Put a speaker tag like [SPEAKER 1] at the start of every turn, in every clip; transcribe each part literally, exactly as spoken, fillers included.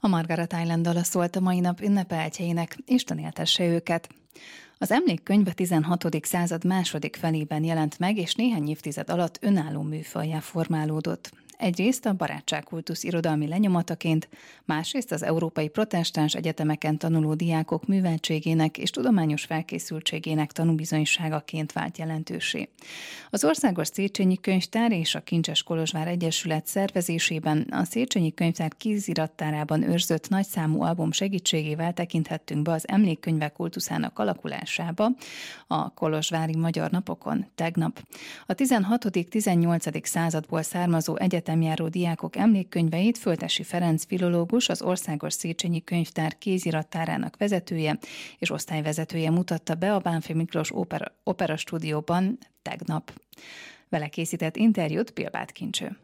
[SPEAKER 1] A Margaret Island dala szólt a mai nap ünnepeltjeinek, Isten éltesse őket. Az emlékkönyv a tizenhatodik század második felében jelent meg, és néhány évtized alatt önálló műfajjá formálódott. Egyrészt a barátságkultusz irodalmi lenyomataként, másrészt az európai protestáns egyetemeken tanuló diákok műveltségének és tudományos felkészültségének tanúbizonyságaként vált jelentőssé. Az Országos Széchenyi Könyvtár és a Kincses Kolozsvár Egyesület szervezésében a Széchenyi Könyvtár kézirattárában őrzött nagyszámú album segítségével tekinthettünk be az emlékkönyvek kultuszának alakulásába a kolozsvári magyar napokon tegnap. A tizenhatodik-tizennyolcadik századból származó egyetem járó diákok emlékkönyveit Föltesi Ferenc filológus, az Országos Széchenyi Könyvtár kézirattárának vezetője és osztályvezetője mutatta be a Bánffy Miklós Opera, Opera Stúdióban tegnap. Vele készített interjút Pilbáth Kincső.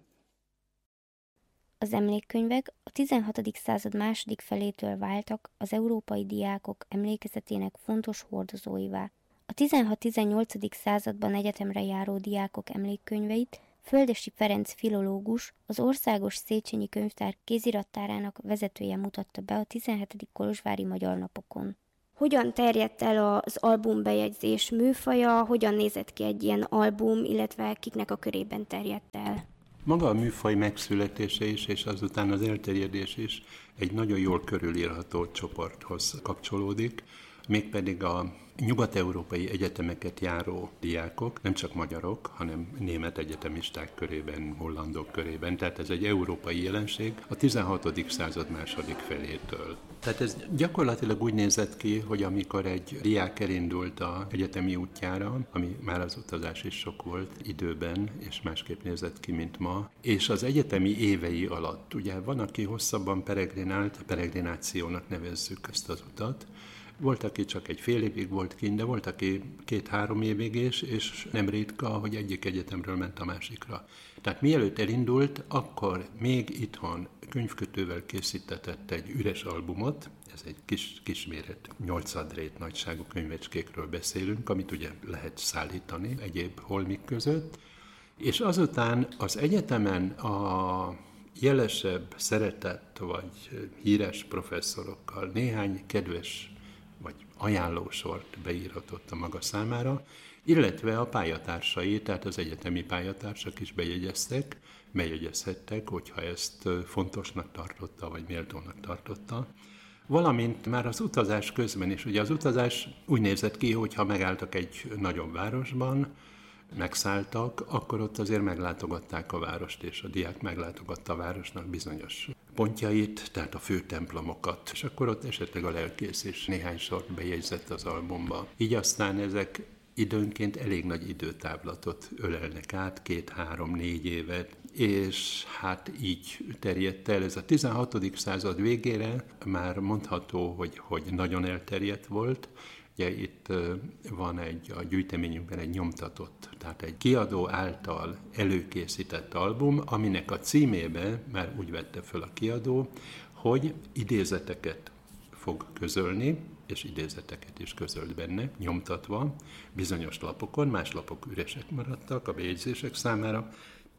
[SPEAKER 2] Az emlékkönyvek a tizenhatodik század második felétől váltak az európai diákok emlékezetének fontos hordozóivá. A tizenhat-tizennyolcadik században egyetemre járó diákok emlékkönyveit Földesi Ferenc filológus, az Országos Széchenyi Könyvtár kézirattárának vezetője mutatta be a tizenhetedik kolozsvári magyar napokon.
[SPEAKER 3] Hogyan terjedt el az albumbejegyzés műfaja, hogyan nézett ki egy ilyen album, illetve kiknek a körében terjedt el?
[SPEAKER 4] Maga a műfaj megszületése is, és azután az elterjedés is egy nagyon jól körülírható csoporthoz kapcsolódik, mégpedig a nyugat-európai egyetemeket járó diákok, nem csak magyarok, hanem német egyetemisták körében, hollandok körében, tehát ez egy európai jelenség a tizenhatodik század második felétől. Tehát ez gyakorlatilag úgy nézett ki, hogy amikor egy diák elindult az egyetemi útjára, ami már az utazás is sok volt időben, és másképp nézett ki, mint ma, és az egyetemi évei alatt, ugye van, aki hosszabban peregrinált, peregrinációnak nevezzük ezt az utat. Volt, aki csak egy fél évig volt kint, de volt, aki két-három évig is, és nem ritka, hogy egyik egyetemről ment a másikra. Tehát mielőtt elindult, akkor még itthon könyvkötővel készítetett egy üres albumot, ez egy kis, kisméret, nyolcadrét nagyságú könyvecskékről beszélünk, amit ugye lehet szállítani egyéb holmik között, és azután az egyetemen a jelesebb, szeretett vagy híres professzorokkal néhány kedves vagy ajánlósort beíratott a maga számára, illetve a pályatársai, tehát az egyetemi pályatársak is bejegyeztek, bejegyezhettek, hogyha ezt fontosnak tartotta, vagy méltónak tartotta. Valamint már az utazás közben is, ugye az utazás úgy nézett ki, hogyha megálltak egy nagyobb városban, megszálltak, akkor ott azért meglátogatták a várost, és a diák meglátogatta a városnak bizonyos pontjait, tehát a fő templomokat, és akkor ott esetleg a lelkész is néhány sort bejegyzett az albumba. Így aztán ezek időnként elég nagy időtávlatot ölelnek át, két-három-négy évet, és hát így terjedt el. Ez a tizenhatodik század végére már mondható, hogy, hogy nagyon elterjedt volt. Ugye itt van egy, a gyűjteményünkben egy nyomtatott, tehát egy kiadó által előkészített album, aminek a címébe már úgy vette föl a kiadó, hogy idézeteket fog közölni, és idézeteket is közölt benne, nyomtatva, bizonyos lapokon, más lapok üresek maradtak a bejegyzések számára,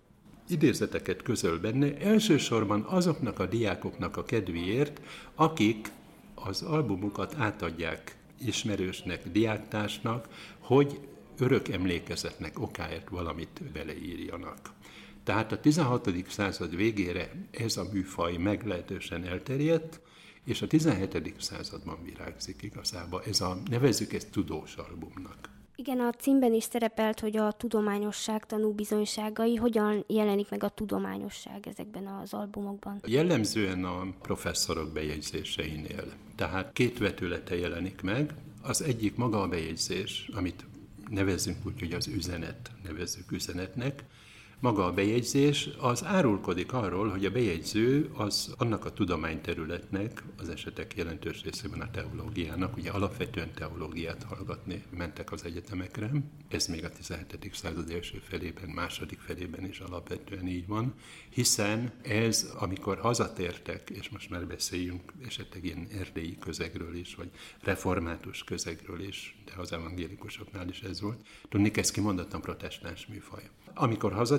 [SPEAKER 4] idézeteket közöl benne, elsősorban azoknak a diákoknak a kedvéért, akik az albumukat átadják ismerősnek, diáktársnak, hogy örök emlékezetnek okáért valamit beleírjanak. Tehát a tizenhatodik század végére ez a műfaj meglehetősen elterjedt, és a tizenhetedik században virágzik igazából. Ez a, nevezzük ezt tudós albumnak.
[SPEAKER 3] Igen, a címben is szerepelt, hogy a tudományosság tanúbizonyságai, hogyan jelenik meg a tudományosság ezekben az albumokban?
[SPEAKER 4] Jellemzően a professzorok bejegyzéseinél. Tehát két vetülete jelenik meg. Az egyik maga a bejegyzés, amit nevezzünk úgy, hogy az üzenet, nevezzük üzenetnek. Maga a bejegyzés az árulkodik arról, hogy a bejegyző az annak a tudományterületnek, az esetek jelentős részében a teológiának, ugye alapvetően teológiát hallgatni mentek az egyetemekre, ez még a tizenhetedik század első felében, második felében is alapvetően így van, hiszen ez, amikor hazatértek, és most már beszéljünk esetleg ilyen erdélyi közegről is, vagy református közegről is, de az evangélikusoknál is ez volt, tudni, ez kimondottan protestáns műfaj. Amikor hazatértek,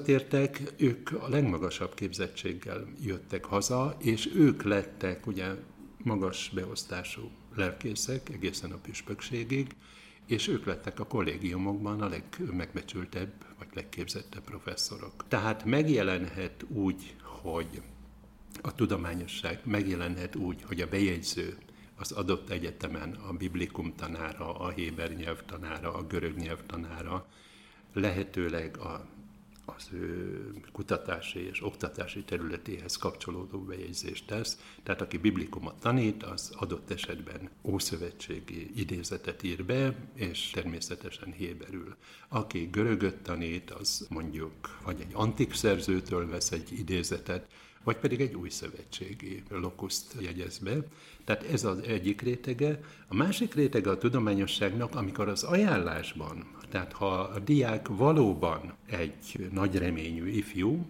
[SPEAKER 4] hazatértek, ők a legmagasabb képzettséggel jöttek haza, és ők lettek ugye magas beosztású lelkészek egészen a püspökségig, és ők lettek a kollégiumokban a legmegbecsültebb vagy legképzettebb professzorok. Tehát megjelenhet úgy, hogy a tudományosság megjelenhet úgy, hogy a bejegyző az adott egyetemen a biblikum tanára, a héber nyelv tanára, a görög nyelv tanára, lehetőleg a, az ő kutatási és oktatási területéhez kapcsolódó bejegyzést tesz. Tehát aki biblikumot tanít, az adott esetben ószövetségi idézetet ír be, és természetesen héberül. Aki görögöt tanít, az mondjuk vagy egy antik szerzőtől vesz egy idézetet, vagy pedig egy új szövetségi lokuszt jegyez be. Tehát ez az egyik rétege. A másik rétege a tudományosságnak, amikor az ajánlásban, tehát ha a diák valóban egy nagy reményű ifjú,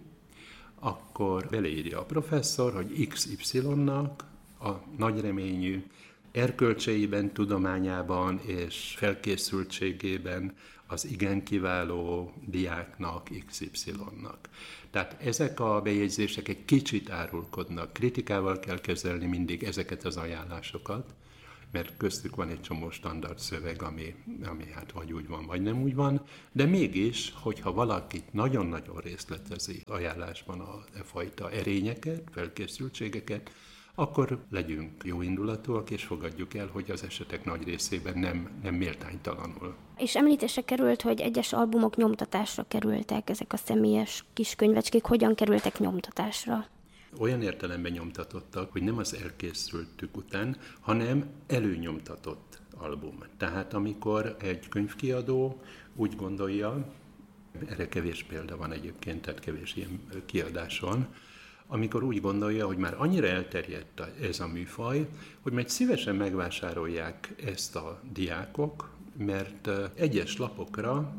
[SPEAKER 4] akkor beleírja a professzor, hogy iksz ipszilonnak a nagy reményű erkölcseiben, tudományában és felkészültségében az igen kiváló diáknak, iksz ipszilonnak. Tehát ezek a bejegyzések egy kicsit árulkodnak. Kritikával kell kezelni mindig ezeket az ajánlásokat, mert köztük van egy csomó standard szöveg, ami, ami hát vagy úgy van, vagy nem úgy van, de mégis, hogyha valakit nagyon-nagyon részletezi ajánlásban a e fajta erényeket, felkészültségeket, akkor legyünk jóindulatúak, és fogadjuk el, hogy az esetek nagy részében nem, nem méltánytalanul.
[SPEAKER 3] És említésre került, hogy egyes albumok nyomtatásra kerültek, ezek a személyes kis könyvecskék hogyan kerültek nyomtatásra?
[SPEAKER 4] Olyan értelemben nyomtatottak, hogy nem az elkészültük után, hanem előnyomtatott album. Tehát amikor egy könyvkiadó úgy gondolja, erre kevés példa van egyébként, tehát kevés ilyen kiadás van, amikor úgy gondolja, hogy már annyira elterjedt ez a műfaj, hogy majd szívesen megvásárolják ezt a diákok, mert egyes lapokra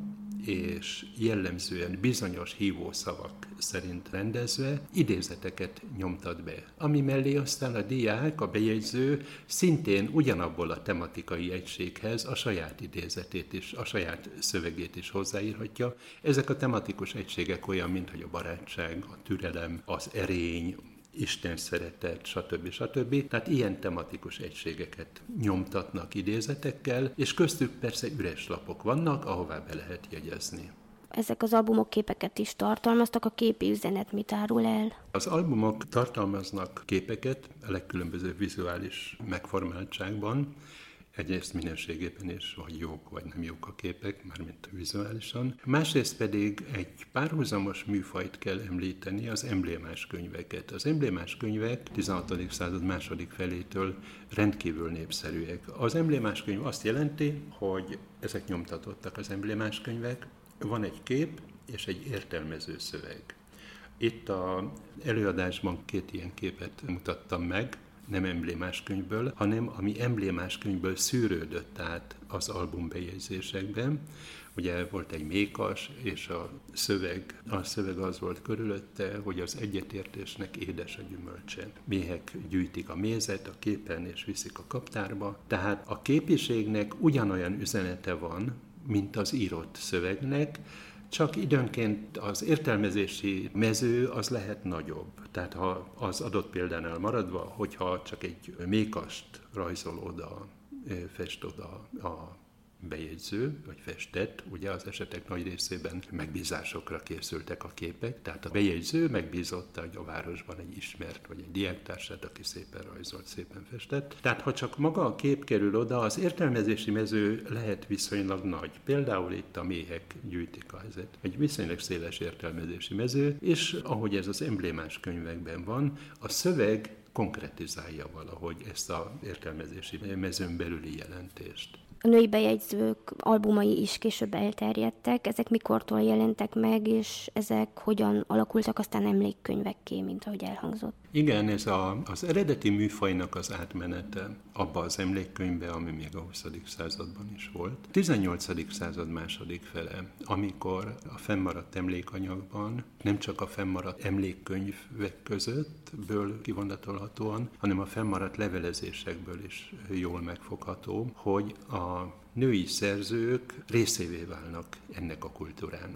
[SPEAKER 4] és jellemzően bizonyos hívószavak szerint rendezve idézeteket nyomtat be, ami mellé aztán a diák, a bejegyző szintén ugyanabból a tematikai egységhez a saját idézetét is, a saját szövegét is hozzáírhatja. Ezek a tematikus egységek olyan, mint hogy a barátság, a türelem, az erény, Isten szeretet, stb. stb. Tehát ilyen tematikus egységeket nyomtatnak idézetekkel, és köztük persze üres lapok vannak, ahová be lehet jegyezni.
[SPEAKER 3] Ezek az albumok képeket is tartalmaztak, a képi üzenet mit árul el?
[SPEAKER 4] Az albumok tartalmaznak képeket a legkülönbözőbb vizuális megformáltságban, egyrészt minőségében is, vagy jók, vagy nem jók a képek, mármint vizuálisan. Másrészt pedig egy párhuzamos műfajt kell említeni, az emblémás könyveket. Az emblémás könyvek tizenhatodik század második felétől rendkívül népszerűek. Az emblémás könyv azt jelenti, hogy ezek nyomtatottak az emblémás könyvek, van egy kép és egy értelmező szöveg. Itt az előadásban két ilyen képet mutattam meg, nem emblémás könyvből, hanem ami emblémás könyvből szűrődött át az albumbejegyzésekben. Ugye volt egy mékas, és a szöveg, a szöveg az volt körülötte, hogy az egyetértésnek édes a gyümölcse. Méhek gyűjtik a mézet a képen, és viszik a kaptárba. Tehát a képiségnek ugyanolyan üzenete van, mint az írott szövegnek, csak időnként az értelmezési mező az lehet nagyobb. Tehát ha az adott példánál maradva, hogyha csak egy mékast rajzol oda, fest oda a bejegyző, vagy festett, ugye az esetek nagy részében megbízásokra készültek a képek, tehát a bejegyző megbízotta a városban egy ismert, vagy egy diáktársát, aki szépen rajzolt, szépen festett. Tehát ha csak maga a kép kerül oda, az értelmezési mező lehet viszonylag nagy. Például itt a méhek gyűjtik a helyzet. Egy viszonylag széles értelmezési mező, és ahogy ez az emblémás könyvekben van, a szöveg konkretizálja valahogy ezt az értelmezési mezőn belüli jelentést.
[SPEAKER 3] A női bejegyzők albumai is később elterjedtek, ezek mikortól jelentek meg, és ezek hogyan alakultak aztán emlékkönyvekké, mint ahogy elhangzott?
[SPEAKER 4] Igen, ez a, az eredeti műfajnak az átmenete abba az emlékkönyvbe, ami még a huszadik században is volt. tizennyolcadik század második fele, amikor a fennmaradt emlékanyagban, nem csak a fennmaradt emlékkönyvek közöttből kivonatolhatóan, hanem a fennmaradt levelezésekből is jól megfogható, hogy a női szerzők részévé válnak ennek a kultúrának.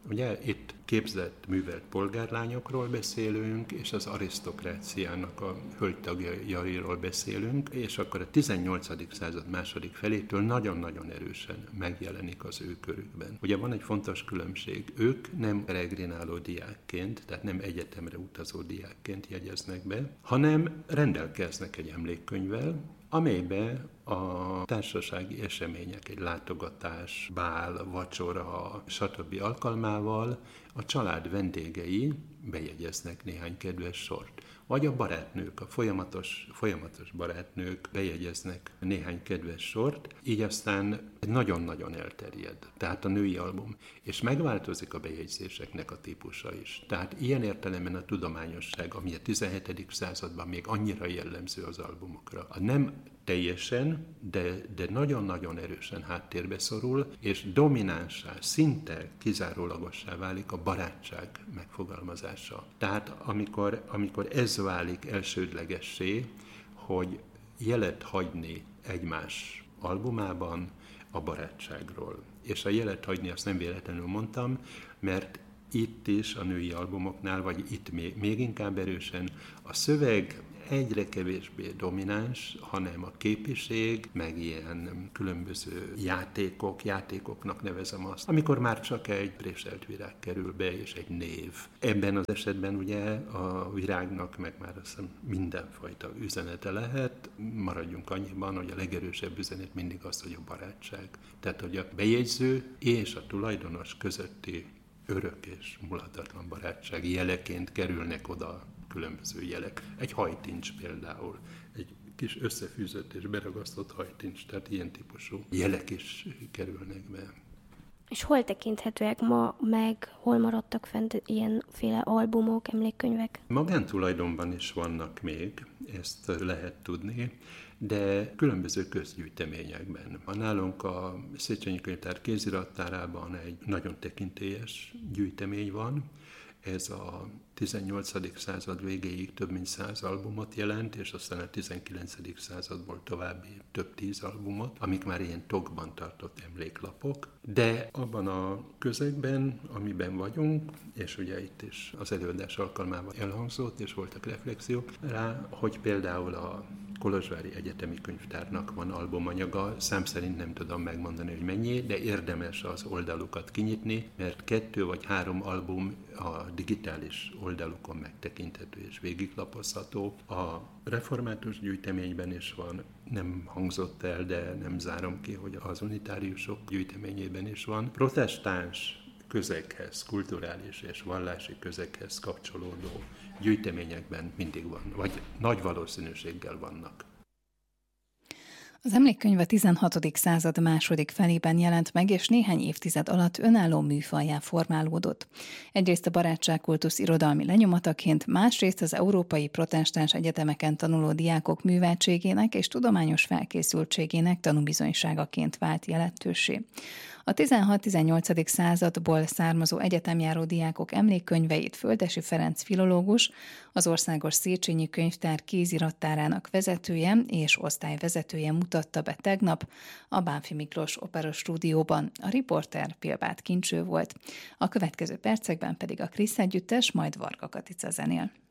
[SPEAKER 4] Ugye itt képzett, művelt polgárlányokról beszélünk, és az arisztokráciának a hölgytagjairól beszélünk, és akkor a tizennyolcadik század második felétől nagyon-nagyon erősen megjelenik az ő körükben. Ugye van egy fontos különbség, ők nem peregrináló diákként, tehát nem egyetemre utazó diákként jegyeznek be, hanem rendelkeznek egy emlékkönyvvel, amelybe a társasági események, egy látogatás, bál, vacsora, stb. Alkalmával a család vendégei bejegyeznek néhány kedves sort. Vagy a barátnők, a folyamatos, folyamatos barátnők bejegyeznek néhány kedves sort, így aztán nagyon-nagyon elterjed, tehát a női album. És megváltozik a bejegyzéseknek a típusa is. Tehát ilyen értelemben a tudományosság, ami a tizenhetedik században még annyira jellemző az albumokra, a nem teljesen, de, de nagyon-nagyon erősen háttérbe szorul, és dominánsá, szinte kizárólagossá válik a barátság megfogalmazása. Tehát amikor, amikor ez válik elsődlegessé, hogy jelet hagyni egymás albumában a barátságról. És a jelet hagyni azt nem véletlenül mondtam, mert itt is a női albumoknál, vagy itt még, még inkább erősen a szöveg egyre kevésbé domináns, hanem a képiség, meg ilyen különböző játékok, játékoknak nevezem azt, amikor már csak egy préselt virág kerül be, és egy név. Ebben az esetben ugye a virágnak meg már azt hiszem mindenfajta üzenete lehet, maradjunk annyiban, hogy a legerősebb üzenet mindig az, hogy a barátság. Tehát, hogy a bejegyző és a tulajdonos közötti örök és múlhatatlan barátság jeleként kerülnek oda különböző jelek. Egy hajtincs például, egy kis összefűzött és beragasztott hajtincs, tehát ilyen típusú jelek is kerülnek be.
[SPEAKER 3] És hol tekinthetőek ma meg, hol maradtak fent ilyenféle albumok, emlékkönyvek?
[SPEAKER 4] Magántulajdonban is vannak még, ezt lehet tudni, de különböző közgyűjteményekben. Nálunk a Széchenyi Könyvtár kézirattárában egy nagyon tekintélyes gyűjtemény van. Ez a tizennyolcadik század végéig több mint száz albumot jelent, és aztán a tizenkilencedik századból további több tíz albumot, amik már ilyen tokban tartott emléklapok. De abban a közegben, amiben vagyunk, és ugye itt is az előadás alkalmával elhangzott, és voltak reflexiók rá, hogy például a Kolozsvári Egyetemi Könyvtárnak van albumanyaga, szám szerint nem tudom megmondani, hogy mennyi, de érdemes az oldalukat kinyitni, mert kettő vagy három album a digitális oldalukon megtekinthető és végiglapozható. A református gyűjteményben is van, nem hangzott el, de nem zárom ki, hogy az unitáriusok gyűjteményében is van. Protestáns közeghez, kulturális és vallási közeghez kapcsolódó gyűjteményekben mindig van, vagy nagy valószínűséggel vannak.
[SPEAKER 1] Az emlékkönyv a tizenhatodik század második felében jelent meg, és néhány évtized alatt önálló műfajjá formálódott. Egyrészt a barátságkultusz irodalmi lenyomataként, másrészt az európai protestáns egyetemeken tanuló diákok műveltségének és tudományos felkészültségének tanúbizonyságaként vált jelentőssé. A tizenhat-tizennyolcadik századból származó egyetemjáró diákok emlékkönyveit Földessy Ferenc filológus, az Országos Széchenyi Könyvtár kézirattárának vezetője és osztályvezetője mutatta be tegnap a Bánffy Miklós Opera Stúdióban. A riporter Pilbáth Kincső volt. A következő percekben pedig a Krisz együttes, majd Varga Katica zenél.